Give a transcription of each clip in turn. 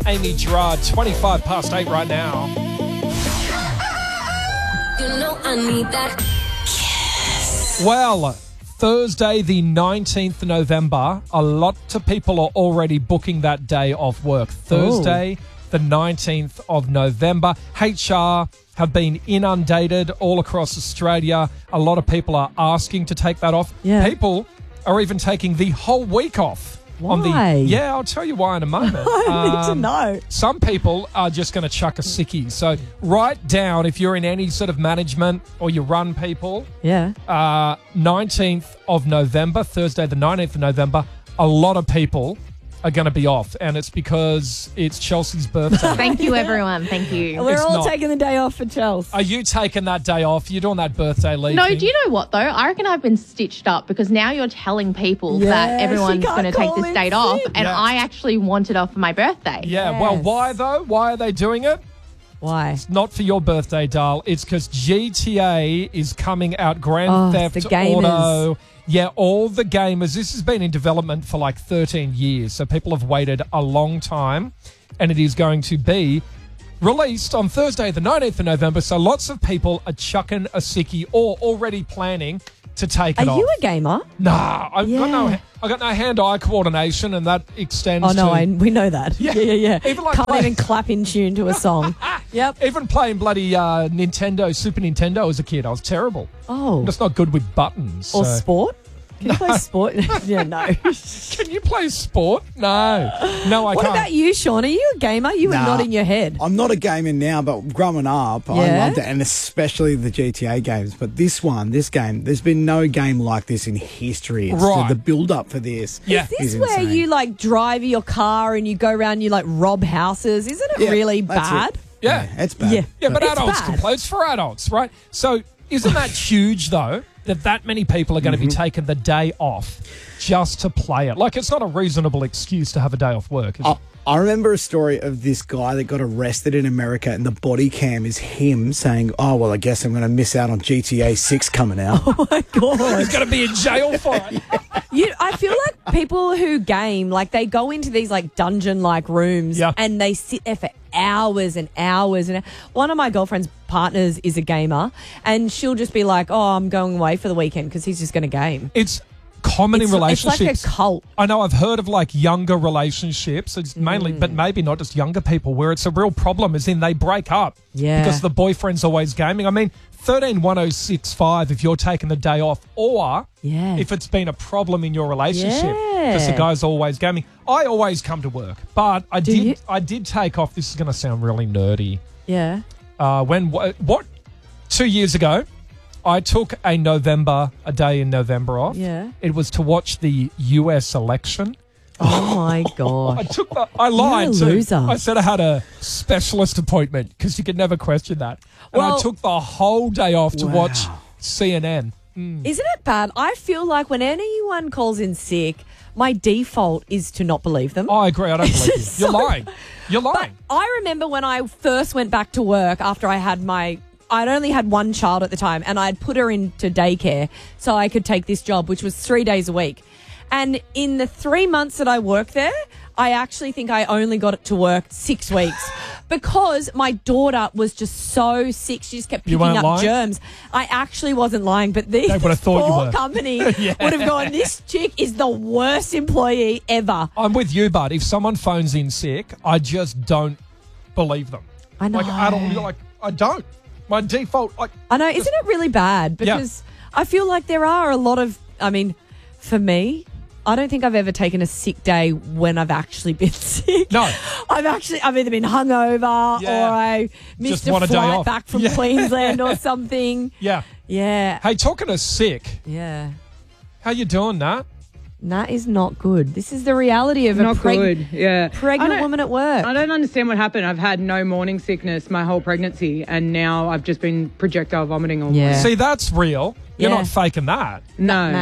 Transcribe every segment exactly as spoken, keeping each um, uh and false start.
Amy Gerard. twenty-five past eight right now. You know I need that. Well, Thursday, the nineteenth of November, a lot of people are already booking that day off work. Thursday, Ooh. the nineteenth of November. H R have been inundated all across Australia. A lot of people are asking to take that off. Yeah. People are even taking the whole week off. Why? On the, yeah, I'll tell you why in a moment. I um, need to know. Some people are just going to chuck a sickie. So write down, if you're in any sort of management or you run people, Yeah. uh, nineteenth of November, Thursday the nineteenth of November, a lot of people are going to be off. And it's because it's Chelsea's birthday. Thank you, everyone. Thank you. We're It's all not. taking the day off for Chelsea. Are you taking that day off? You're doing that birthday leave No, thing? do you know what, though? I reckon I've been stitched up because now you're telling people Yeah, that she everyone's can't going to take call this in date off, sick. and Yeah. I actually want it off for my birthday. Yeah, well, Yes. why though? Why are they doing it? Why? Not for your birthday, Dal. It's because G T A is coming out. Grand Oh, Theft the gamers. Auto. Yeah, all the gamers. This has been in development for like thirteen years, so people have waited a long time, and it is going to be released on Thursday, the nineteenth of November. So lots of people are chucking a sickie or already planning to take Are it off. you a gamer? Nah, I've got no, Yeah. I got no hand-eye coordination, and that extends. Oh, no, to I, we know that. Yeah. Yeah, yeah, yeah. Even like Can't play- even clap in tune to a song. Yep. even playing bloody uh, Nintendo, Super Nintendo as a kid. I was terrible. Oh. I'm just not good with buttons. Or so- sport? Can you play sport? Yeah, no. Can you play sport? No. No, I What can't. about you, Sean? Are you a gamer? You were Nah. nodding your head. I'm not a gamer now, but growing up, I Yeah? loved it, and especially the G T A games. But this one, this game, there's been no game like this in history. It's Right. the build-up for this. Yeah. Is this is where insane. you like drive your car and you go around, you like rob houses? Isn't it Yeah, really that's bad? it. Yeah. it's bad. Yeah. Yeah, but It's adults bad. can play. It's for adults, right? So isn't that huge, though, that that many people are going to be taking the day off just to play it? Like, it's not a reasonable excuse to have a day off work. Is I, it? I remember a story of this guy that got arrested in America, and the body cam is him saying, "Oh well, I guess I'm going to miss out on G T A six coming out." Oh my god! He's going to be in jail for it. You, I feel like people who game, like they go into these like dungeon-like rooms Yeah. and they sit there for hours and hours. And one of my girlfriend's partners is a gamer, and she'll just be like, "Oh, I'm going away for the weekend because he's just going to game." It's common It's, in it's like relationships. a cult. I know I've heard of like younger relationships. It's mainly, Mm. but maybe not just younger people, where it's a real problem, is in they break up Yeah. because the boyfriend's always gaming. I mean, thirteen one oh six five if you're taking the day off, or Yeah. if it's been a problem in your relationship because the Yeah. guy's always gaming. I always come to work, but I Do did you? I did take off. This is going to sound really nerdy. Yeah. Uh, when what, what two years ago, I took a November a day in November off. Yeah. It was to watch the U S election. Oh my I god. took the, I lied You're a too. loser. I said I had a specialist appointment because you could never question that. And I Well- took the whole day off to Wow. watch C N N. Isn't it bad? I feel like when anyone calls in sick, my default is to not believe them. Oh, I agree. I don't believe you. So- You're lying. You're But lying. I remember when I first went back to work after I had my, I'd only had one child at the time, and I'd put her into daycare so I could take this job, which was three days a week. And in the three months that I worked there, I actually think I only got it to work six weeks because my daughter was just so sick. She just kept You picking weren't up lying? germs. I actually wasn't lying, but these They would have thought you poor were. company would have gone, this chick is the worst employee ever. I'm with you, bud. If someone phones in sick, I just don't believe them. I know. Like, I don't, like, I don't. My default, like, I know, isn't it really bad? Yeah. Because I feel like there are a lot of, I mean, for me, I don't think I've ever taken a sick day when I've actually been sick. No. I've actually, I've either been hungover Yeah. or I missed Just a want a day flight off. back from Yeah. Queensland or something. yeah. Yeah. Hey, talking of sick, Yeah. how you doing, Nat? That is not good. This is the reality of Not a preg- good, yeah. I pregnant don't- woman at work. I don't understand what happened. I've had no morning sickness my whole pregnancy, and now I've just been projectile vomiting all Yeah. morning. See, that's real. You're Yeah. not faking that. No, Mate.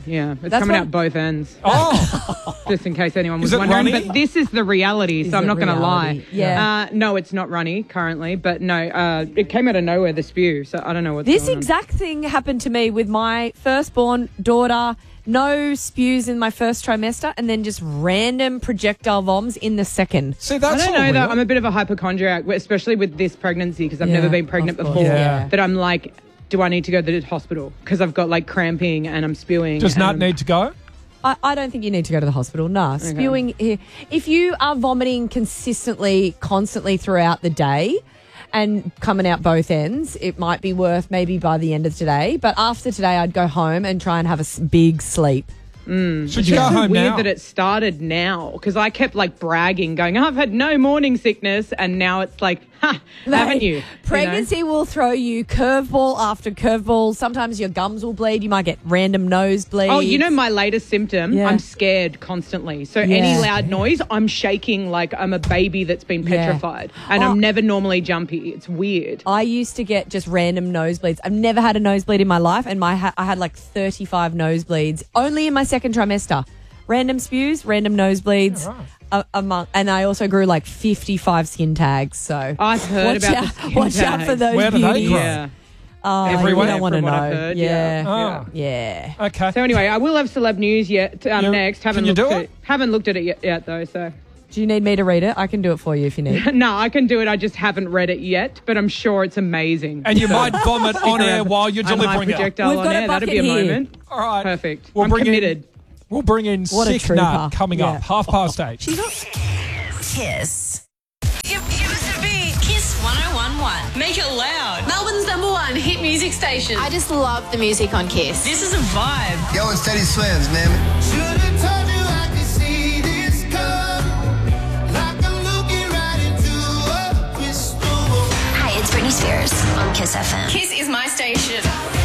Yeah, it's That's coming what- out both ends. Oh, Just in case anyone was Is it wondering. runny? But this is the reality, Is so I'm it not going to lie. reality? Yeah. Uh, no, it's not runny currently, but no, uh, it came out of nowhere, the spew, so I don't know what's This going on. exact thing happened to me with my firstborn daughter. No spews in my first trimester, and then just random projectile voms in the second. see, I that's don't all know, though. weird. I'm a bit of a hypochondriac, especially with this pregnancy, because I've Yeah, never been pregnant of course. before. Yeah. That I'm like, do I need to go to the hospital? Because I've got like cramping and I'm spewing. Does and Nat I'm- need to go? I, I don't think you need to go to the hospital. Nah, spewing. If you are vomiting consistently, constantly throughout the day and coming out both ends, it might be worth maybe by the end of today. But after today, I'd go home and try and have a s- big sleep. Should you go It's so home weird now? that it started now, because I kept like bragging, going, oh, I've had no morning sickness, and now it's like, ha, haven't Mate, you? You know? Pregnancy will throw you curveball after curveball. Sometimes your gums will bleed. You might get random nosebleeds. Oh, you know my latest symptom? Yeah. I'm scared constantly. So Yeah. any loud noise, I'm shaking like I'm a baby that's been Yeah. petrified. And Oh. I'm never normally jumpy. It's weird. I used to get just random nosebleeds. I've never had a nosebleed in my life, and my ha- I had like thirty-five nosebleeds only in my second trimester. Random spews, random nosebleeds. Yeah, right. a- among, and I also grew like fifty-five skin tags. So I've heard watch about out, the skin watch out for tags. those Where do they beauties. grow? Yeah. Oh, Everywhere, you don't want to from know. what I've heard, yeah. yeah. Oh. Yeah. Okay. So anyway, I will have celeb news yet um, You- next. Haven't can you looked do at it? Haven't looked at it yet, yet though. So Do you need me to read it? I can do it for you if you need. no, I can do it. I just haven't read it yet, but I'm sure it's amazing. And you might vomit on air while you're I might delivering it. projectile We've on got a air. That'd be a bucket here. moment. All right. Perfect. We'll I'm bring in- committed. We'll bring in What a Sick trooper. Nat coming Yeah. up, half past eight. Kiss. Give, give us a beat. Kiss one oh one point one. Make it loud. Melbourne's number one hit music station. I just love the music on Kiss. This is a vibe. Yo, it's Teddy Swims, man. Should've told you I could see this coming. Like I'm looking right into a crystal ball. Hi, it's Britney Spears on Kiss F M. Kiss is my station.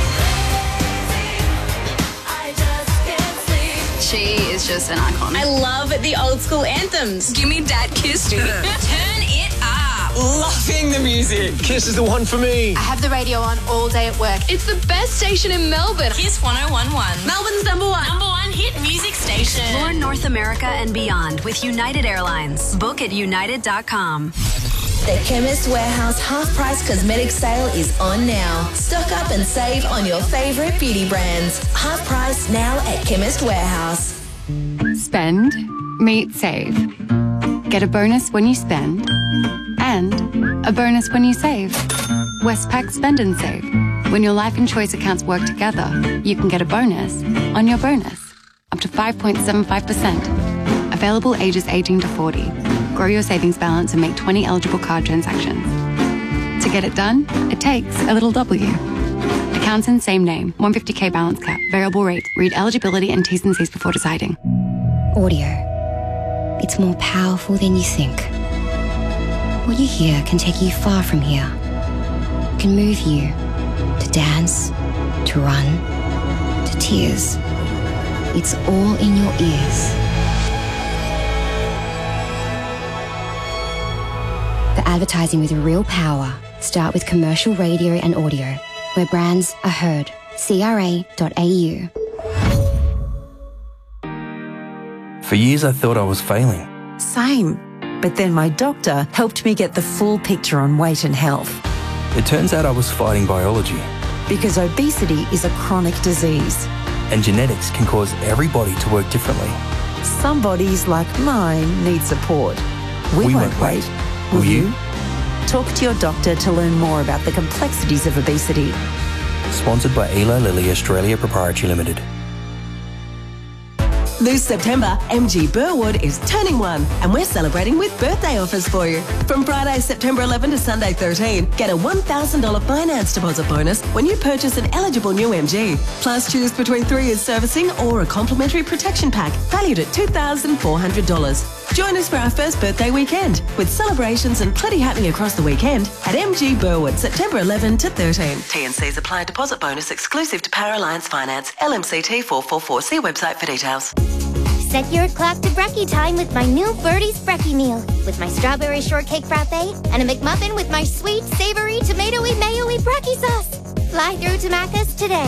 She is just an icon. I love the old school anthems. Give me that Kiss. Turn it up. Loving the music. Kiss is the one for me. I have the radio on all day at work. It's the best station in Melbourne. Kiss one oh one point one. Melbourne's number one. Number one hit music station. Explore North America and beyond with United Airlines. Book at united dot com. The Chemist Warehouse half-price cosmetic sale is on now. Stock up and save on your favourite beauty brands. Half price now at Chemist Warehouse. Spend, meet, save. Get a bonus when you spend and a bonus when you save. Westpac Spend and Save. When your life and choice accounts work together, you can get a bonus on your bonus. Up to five point seven five percent. Available ages eighteen to forty. Grow your savings balance and make twenty eligible card transactions. To get it done, it takes a little W. Accounts in same name, one hundred fifty K balance cap, variable rate. Read eligibility and T's and C's before deciding. Audio. It's more powerful than you think. What you hear can take you far from here. It can move you to dance, to run, to tears. It's all in your ears. The advertising with real power. Start with commercial radio and audio, where brands are heard. C R A dot A U. For years I thought I was failing. Same. But then my doctor helped me get the full picture on weight and health. It turns out I was fighting biology. Because obesity is a chronic disease. And genetics can cause every body to work differently. Some bodies, like mine, need support. We, We won't won't wait. wait. Will you? Talk to your doctor to learn more about the complexities of obesity. Sponsored by Eli Lilly Australia Proprietary Limited. This September, M G Burwood is turning one, and we're celebrating with birthday offers for you. From Friday, September eleventh to Sunday thirteen, get a one thousand dollars finance deposit bonus when you purchase an eligible new M G. Plus, choose between three years servicing or a complimentary protection pack valued at two thousand four hundred dollars. Join us for our first birthday weekend, with celebrations and plenty happening across the weekend at M G Burwood, September eleventh to thirteenth. T and C's apply. Deposit bonus exclusive to Power Alliance Finance. L M C T four four four. See website for details. Set your clock to brekkie time with my new Birdie's Brekkie Meal. With my strawberry shortcake frappe and a McMuffin with my sweet, savory, tomatoey, mayo-y brekkie sauce. Fly through to Macca's today.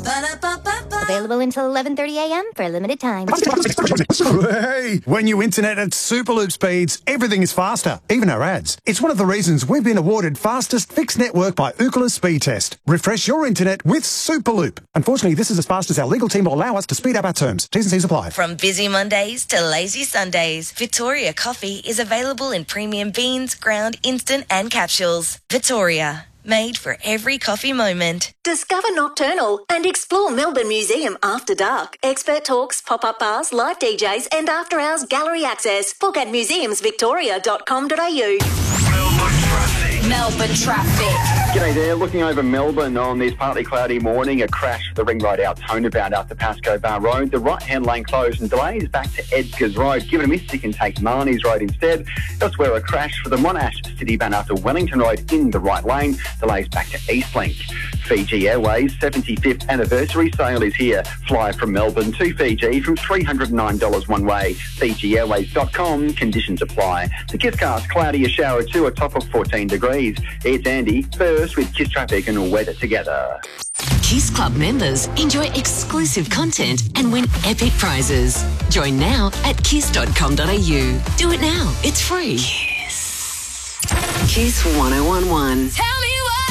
Available until eleven thirty a.m. for a limited time. Hey, when you internet at Superloop speeds, everything is faster, even our ads. It's one of the reasons we've been awarded fastest fixed network by Ookla Speed Test. Refresh your internet with Superloop. Unfortunately, this is as fast as our legal team will allow us to speed up our terms. T's and C's apply. From busy Mondays to lazy Sundays, Victoria coffee is available in premium beans, ground, instant and capsules. Victoria, made for every coffee moment. Discover Nocturnal and explore Melbourne Museum after dark. Expert talks, pop-up bars, live D Js and after-hours gallery access. Book at museums victoria dot com dot a u. Melbourne traffic. G'day there. Looking over Melbourne on this partly cloudy morning, a crash for the Ring Road out Toneabout after Pascoe Bar Road. The right-hand lane closed and delays back to Edgars Road. Give it a miss, you can take Marnie's Road instead. Elsewhere, a crash for the Monash City Bound after Wellington Road in the right lane. Delays back to Eastlink. Fiji Airways seventy-fifth anniversary sale is here. Fly from Melbourne to Fiji from three hundred nine dollars one way. Fiji Airways dot com. Conditions apply. The Kisscast, cloudy, a shower too, a top of fourteen degrees. It's Andy, first with Kiss Traffic and Weather Together. Kiss Club members enjoy exclusive content and win epic prizes. Join now at kiss dot com dot a u. Do it now. It's free. Kiss. Kiss one oh one one. Tell me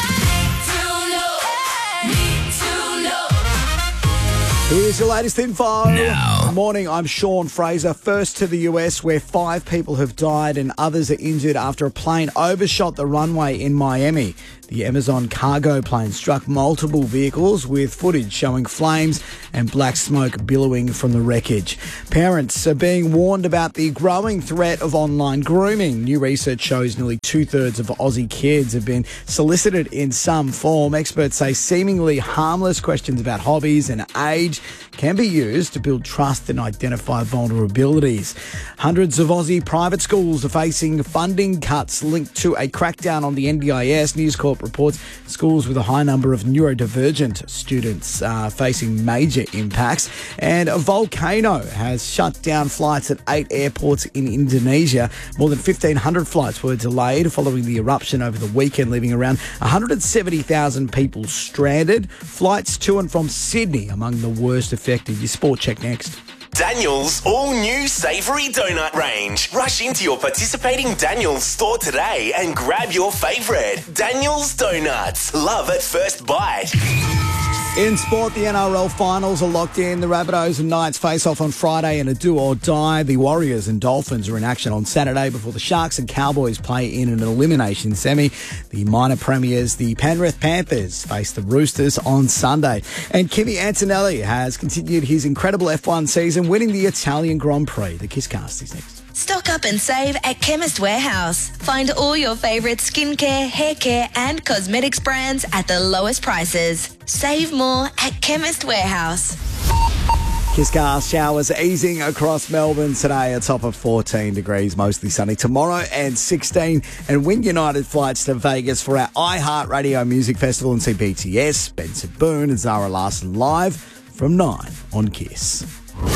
Here's your latest info. Now. Morning, I'm Sean Fraser. First to the U S, where five people have died and others are injured after a plane overshot the runway in Miami. The Amazon cargo plane struck multiple vehicles with footage showing flames and black smoke billowing from the wreckage. Parents are being warned about the growing threat of online grooming. New research shows nearly two-thirds of Aussie kids have been solicited in some form. Experts say seemingly harmless questions about hobbies and age can be used to build trust and identify vulnerabilities. Hundreds of Aussie private schools are facing funding cuts linked to a crackdown on the N D I S. News Corp reports schools with a high number of neurodivergent students are facing major impacts. And a volcano has shut down flights at eight airports in Indonesia. More than fifteen hundred flights were delayed following the eruption over the weekend, leaving around one hundred seventy thousand people stranded. Flights to and from Sydney among the worst affected. Your sport check next. Daniel's all-new savoury donut range. Rush into your participating Daniel's store today and grab your favourite. Daniel's Donuts. Love at first bite. In sport, the N R L finals are locked in. The Rabbitohs and Knights face off on Friday in a do or die. The Warriors and Dolphins are in action on Saturday before the Sharks and Cowboys play in an elimination semi. The minor premiers, the Penrith Panthers, face the Roosters on Sunday. And Kimi Antonelli has continued his incredible F one season, winning the Italian Grand Prix. The Kisscast is next. Stock up and save at Chemist Warehouse. Find all your favourite skincare, hair care and cosmetics brands at the lowest prices. Save more at Chemist Warehouse. Kisscast showers easing across Melbourne today, a top of fourteen degrees, mostly sunny. Tomorrow and sixteen. And win United flights to Vegas for our iHeartRadio Music Festival and see B T S, Benson Boone and Zara Larsson live from nine on Kiss.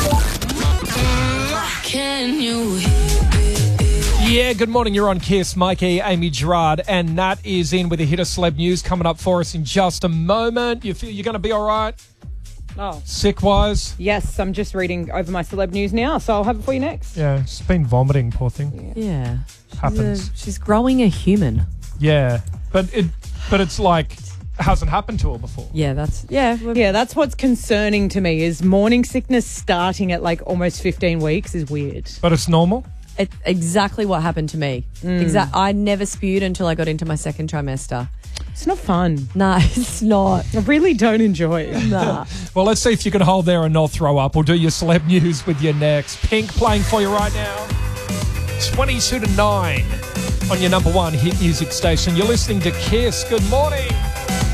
Can you hear? Yeah, good morning. You're on Kiss. Mikey, Amy Gerard, and Nat is in with a hit of celeb news coming up for us in just a moment. You feel you're going to be all right? Oh. Sick-wise? Yes, I'm just reading over my celeb news now, so I'll have it for you next. Yeah, she's been vomiting, poor thing. Yeah. She's Happens. a- she's growing a human. Yeah, but it, but it's like hasn't happened to her before. Yeah, that's yeah, yeah. That's what's concerning to me is morning sickness starting at like almost fifteen weeks is weird. But it's normal. It's exactly what happened to me. Mm. Exact. I never spewed until I got into my second trimester. It's not fun. No, it's not. I really don't enjoy it. Nah. Well, let's see if you can hold there and not throw up. We'll do your celeb news with you next. Pink playing for you right now. twenty-two to nine on your number one hit music station. You're listening to Kiss. Good morning.